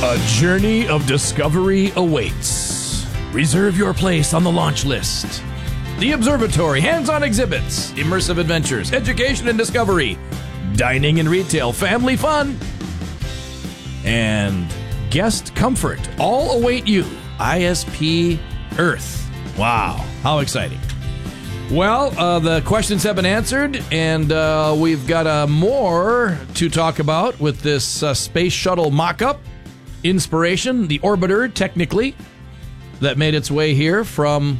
A journey of discovery awaits. Reserve your place on the launch list. The Observatory, hands-on exhibits, immersive adventures, education and discovery, dining and retail, family fun, and guest comfort all await you. ISP Earth. Wow, how exciting. Well, the questions have been answered, and we've got more to talk about with this space shuttle mock-up. Inspiration, the orbiter, technically, that made its way here from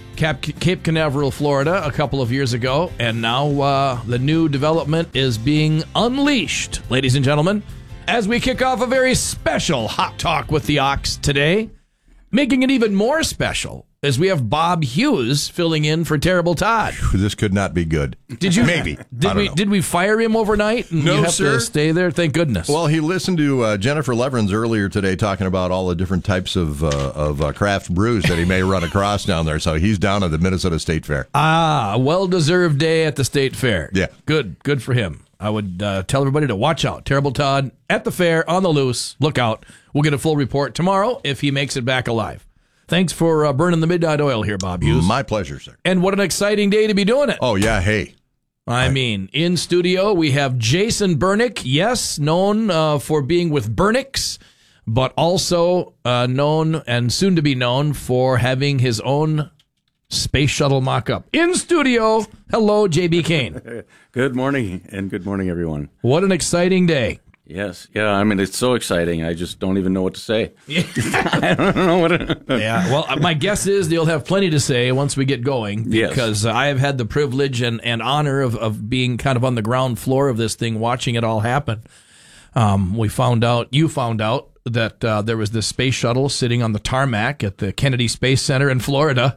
Cape Canaveral, Florida, a couple of years ago, and now the new development is being unleashed, ladies and gentlemen, as we kick off a very special Hot Talk with the Ox today. Making it even more special as we have Bob Hughes filling in for Terrible Todd. This could not be good. Did you? Maybe. Did we fire him overnight? And No, you have sir. to stay there? Thank goodness. Well, he listened to Jennifer Leverins earlier today talking about all the different types of craft brews that he may run across down there. So he's down at the Minnesota State Fair. A well-deserved day at the State Fair. Yeah. Good for him. I would tell everybody to watch out. Terrible Todd at the fair, on the loose. Look out. We'll get a full report tomorrow if he makes it back alive. Thanks for burning the midnight oil here, Bob Hughes. My pleasure, sir. And what an exciting day to be doing it. Oh, yeah, hey. I mean, in studio, we have Jason Bernick, yes, known for being with Bernix, but also known and soon to be known for having his own space shuttle mock-up. In studio, hello, J.B. Kane. Good morning, and good morning, everyone. What an exciting day. Yes, yeah, I mean, it's so exciting, I just don't even know what to say. I don't know what to... Yeah, well, my guess is you'll have plenty to say once we get going, because I have had the privilege and honor of being kind of on the ground floor of this thing, watching it all happen. You found out that there was this space shuttle sitting on the tarmac at the Kennedy Space Center in Florida,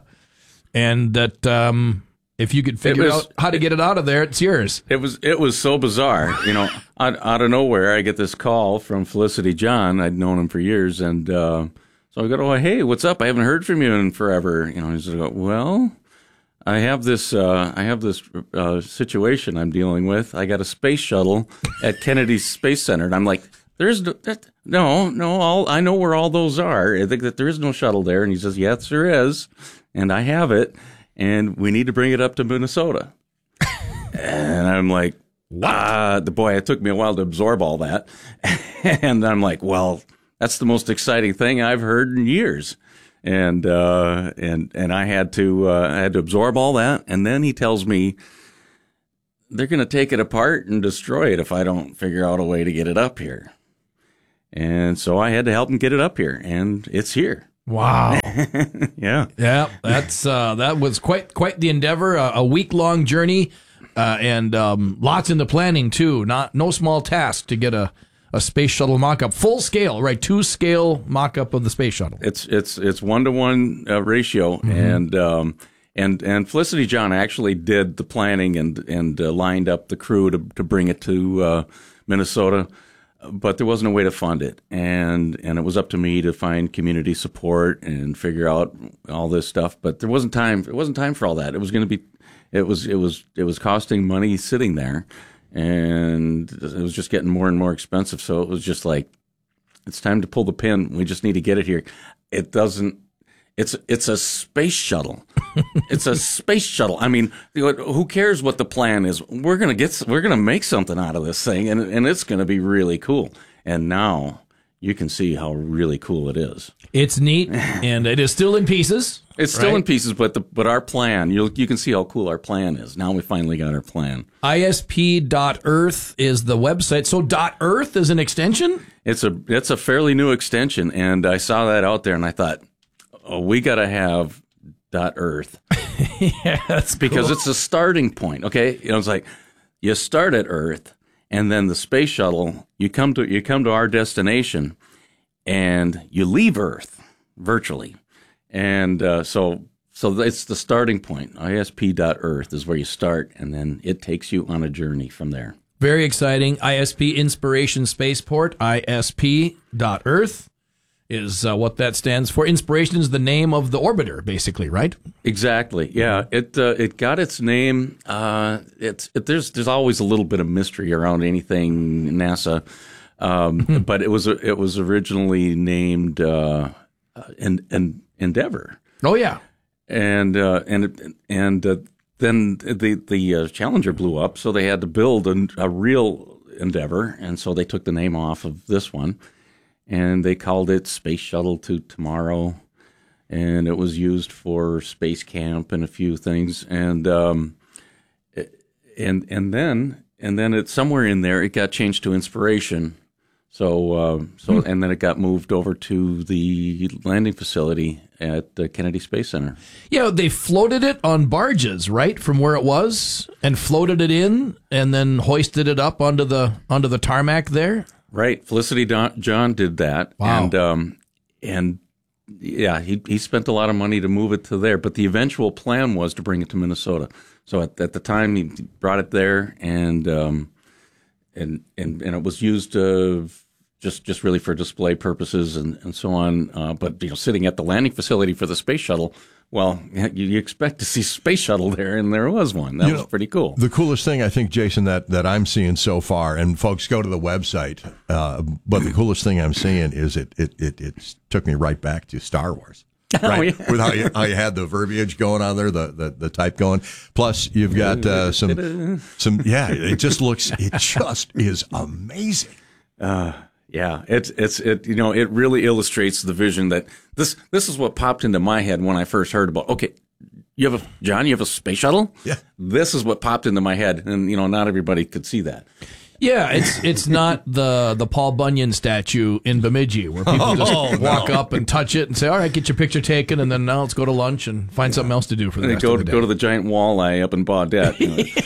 and that if you could figure out how to get it out of there, it's yours. It was so bizarre, you know. Out of nowhere, I get this call from Felicity John. I'd known him for years, and so I go, "Oh, hey, what's up? I haven't heard from you in forever." You know, he's like, "Well, I have this situation I'm dealing with. I got a space shuttle at Kennedy Space Center," and I'm like, "There's no. I know where all those are. I think that there is no shuttle there." And he says, "Yes, there is, and I have it, and we need to bring it up to Minnesota." And I'm like, it took me a while to absorb all that. And I'm like, well, that's the most exciting thing I've heard in years. And I had to absorb all that. And then he tells me they're going to take it apart and destroy it if I don't figure out a way to get it up here. And so I had to help him get it up here, and it's here. Wow. Yeah. Yeah, that was quite the endeavor, a week-long journey, and lots in the planning, too. No small task to get a space shuttle mock-up, full scale, right? 2-scale mock-up of the space shuttle. It's 1-to-1 ratio, Mm-hmm. and Felicity John actually did the planning and lined up the crew to bring it to Minnesota. But there wasn't a way to fund it, and it was up to me to find community support and figure out all this stuff. But there wasn't time. It wasn't time for all that. It was going to be, it was costing money sitting there, and it was just getting more and more expensive. So it was just like, it's time to pull the pin. We just need to get it here. It doesn't. It's a space shuttle. It's a space shuttle. I mean, who cares what the plan is? We're gonna make something out of this thing, and it's gonna be really cool. And now you can see how really cool it is. It's neat, and it is still in pieces. It's still in pieces, but our plan, you can see how cool our plan is. Now we finally got our plan. ISP.Earth is the website. So .Earth is an extension? It's a fairly new extension, and I saw that out there, and I thought, oh, we got to have .Earth. Yeah, that's because cool. It's a starting point. Okay, it's like you start at Earth, and then the space shuttle. You come to our destination, and you leave Earth virtually, and so it's the starting point. ISP.Earth is where you start, and then it takes you on a journey from there. Very exciting. ISP Inspiration Spaceport. ISP.Earth. Is what that stands for. Inspiration is the name of the orbiter, basically, right? Exactly. Yeah. It got its name. There's always a little bit of mystery around anything NASA. But it was originally named Endeavor. Oh yeah. And then the Challenger blew up, so they had to build a real Endeavor, and so they took the name off of this one, and they called it Space Shuttle to Tomorrow, and it was used for Space Camp and a few things, and then it somewhere in there it got changed to Inspiration. So and then it got moved over to the landing facility at the Kennedy Space Center. Yeah, they floated it on barges, right, from where it was, and floated it in, and then hoisted it up onto the tarmac there. Right, Felicity John did that. Wow. And yeah, he spent a lot of money to move it to there, but the eventual plan was to bring it to Minnesota. So at the time, he brought it there, and it was used just really for display purposes and so on. But sitting at the landing facility for the space shuttle, well, you expect to see space shuttle there, and there was one. That was pretty cool. The coolest thing, I think, Jason, that I'm seeing so far, and folks go to the website, but the coolest thing I'm seeing is it took me right back to Star Wars. Right, yeah. With how you had the verbiage going on there, the type going. Plus, you've got some. Yeah, it just is amazing. Yeah, it really illustrates the vision that this is what popped into my head when I first heard about. Okay, you have a space shuttle. Yeah, this is what popped into my head, and not everybody could see that. Yeah, it's not the Paul Bunyan statue in Bemidji where people just walk up and touch it and say, all right, get your picture taken, and then now let's go to lunch and find something else to do for the rest of the day. Go to the giant walleye up in Baudette.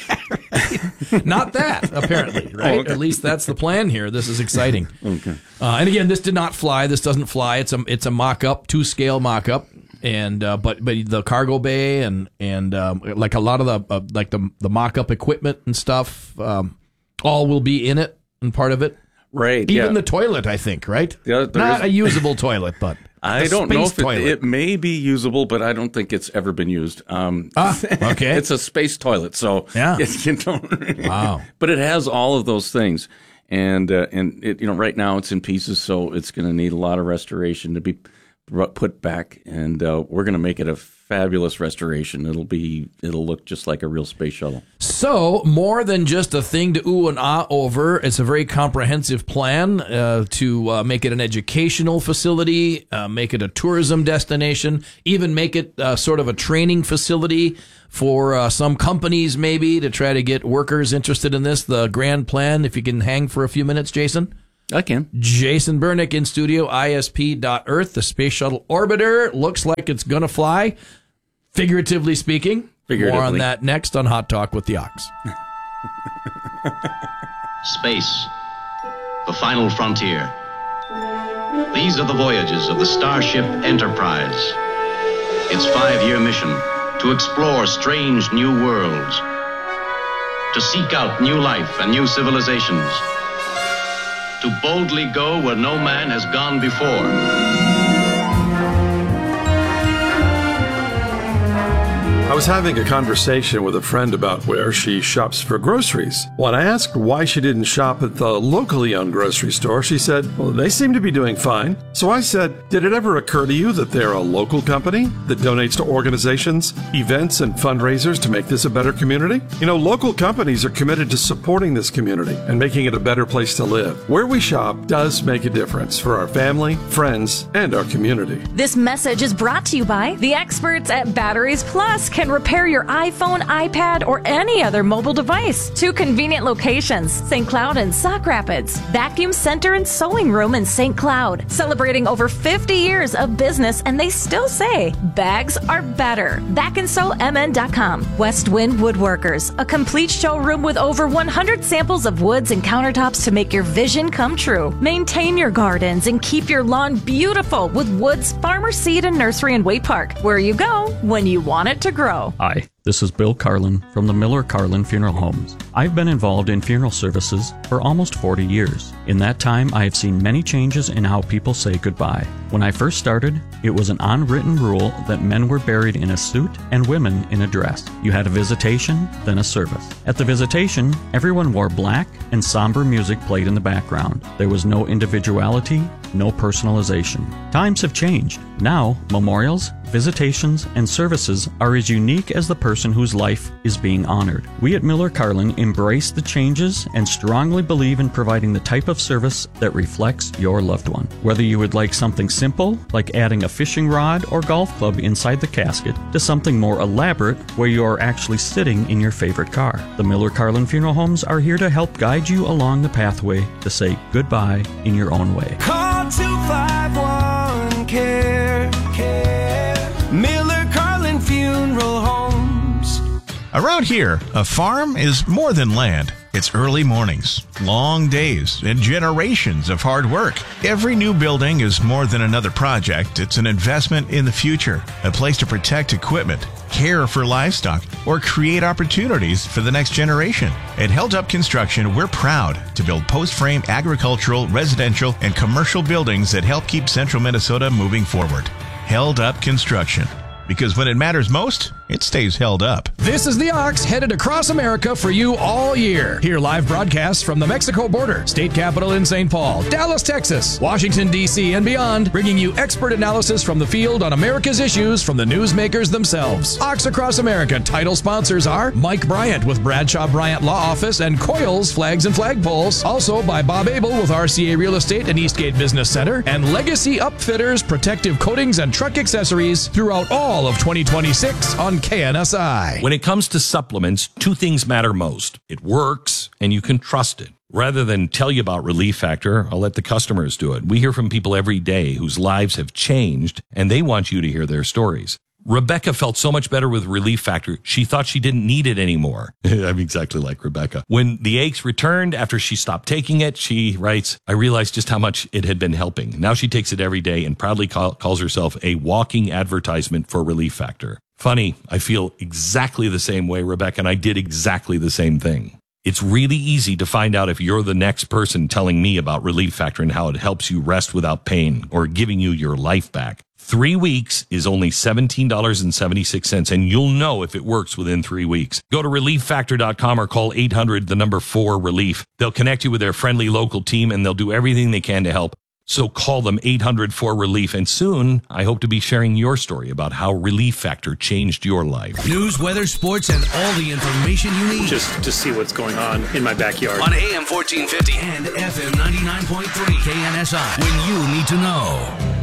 Not that, apparently, right? Okay. At least that's the plan here. This is exciting. Okay. And again, this did not fly. This doesn't fly. It's a mock-up, 2-scale mock-up. And but the cargo bay and like a lot of the mock-up equipment and stuff, all will be in it and part of it. Right. Even the toilet, I think, right? Yeah, not a usable toilet, but I don't know if it may be usable, but I don't think it's ever been used. Okay. It's a space toilet, so yeah. Wow. But it has all of those things, and it right now it's in pieces, so it's going to need a lot of restoration to be put back, and we're going to make it a fabulous restoration. It'll look just like a real space shuttle. So more than just a thing to ooh and ah over, it's a very comprehensive plan to make it an educational facility, make it a tourism destination, even make it sort of a training facility for some companies maybe to try to get workers interested in this. The grand plan, if you can hang for a few minutes, Jason. I can. Jason Bernick in studio, ISP.Earth, the Space Shuttle Orbiter. Looks like it's going to fly, figuratively speaking. More on that next on Hot Talk with the Ox. Space, the final frontier. These are the voyages of the Starship Enterprise. Its 5-year mission, to explore strange new worlds, to seek out new life and new civilizations, to boldly go where no man has gone before. I was having a conversation with a friend about where she shops for groceries. When I asked why she didn't shop at the locally owned grocery store, she said, well, they seem to be doing fine. So I said, did it ever occur to you that they're a local company that donates to organizations, events, and fundraisers to make this a better community? Local companies are committed to supporting this community and making it a better place to live. Where we shop does make a difference for our family, friends, and our community. This message is brought to you by the experts at Batteries Plus. Can repair your iPhone, iPad, or any other mobile device. 2 convenient locations, St. Cloud and Sauk Rapids. Vacuum Center and Sewing Room in St. Cloud. Celebrating over 50 years of business, and they still say bags are better. BackandSewMN.com. West Wind Woodworkers. A complete showroom with over 100 samples of woods and countertops to make your vision come true. Maintain your gardens and keep your lawn beautiful with Woods Farmer Seed and Nursery in Way Park, where you go when you want it to grow. Hi, this is Bill Carlin from the Miller Carlin Funeral Homes. I've been involved in funeral services for almost 40 years. In that time, I have seen many changes in how people say goodbye. When I first started, it was an unwritten rule that men were buried in a suit and women in a dress. You had a visitation, then a service. At the visitation, everyone wore black and somber music played in the background. There was no individuality, no personalization. Times have changed. Now, memorials, visitations, and services are as unique as the person whose life is being honored. We at Miller Carlin embrace the changes and strongly believe in providing the type of service that reflects your loved one. Whether you would like something simple, like adding a fishing rod or golf club inside the casket, to something more elaborate, where you are actually sitting in your favorite car. The Miller Carlin Funeral Homes are here to help guide you along the pathway to say goodbye in your own way. Call 251-CARE. Miller Carlin Funeral Homes. Around here, a farm is more than land. It's early mornings, long days, and generations of hard work. Every new building is more than another project. It's an investment in the future, a place to protect equipment, care for livestock, or create opportunities for the next generation. At Held Up Construction, we're proud to build post-frame agricultural, residential, and commercial buildings that help keep central Minnesota moving forward. Held Up Construction. Because when it matters most, it stays held up. This is the Ox headed across America for you all year. Hear live broadcasts from the Mexico border, state capital in St. Paul, Dallas, Texas, Washington, D.C., and beyond, bringing you expert analysis from the field on America's issues from the newsmakers themselves. Ox Across America title sponsors are Mike Bryant with Bradshaw Bryant Law Office and Coils Flags and Flagpoles. Also by Bob Abel with RCA Real Estate and Eastgate Business Center, and Legacy Upfitters, protective coatings and truck accessories throughout all of 2026 on KNSI. When it comes to supplements, two things matter most. It works, and you can trust it. Rather than tell you about Relief Factor, I'll let the customers do it. We hear from people every day whose lives have changed, and they want you to hear their stories. Rebecca felt so much better with Relief Factor, she thought she didn't need it anymore. I'm exactly like Rebecca. When the aches returned after she stopped taking it, she writes, I realized just how much it had been helping. Now she takes it every day and proudly calls herself a walking advertisement for Relief Factor. Funny, I feel exactly the same way, Rebecca, and I did exactly the same thing. It's really easy to find out if you're the next person telling me about Relief Factor and how it helps you rest without pain or giving you your life back. 3 weeks is only $17.76, and you'll know if it works within 3 weeks. Go to ReliefFactor.com or call 800-4-RELIEF. They'll connect you with their friendly local team, and they'll do everything they can to help. So call them 800-4-RELIEF, and soon I hope to be sharing your story about how Relief Factor changed your life. News, weather, sports, and all the information you need. Just to see what's going on in my backyard. On AM 1450 and FM 99.3 KNSI. When you need to know.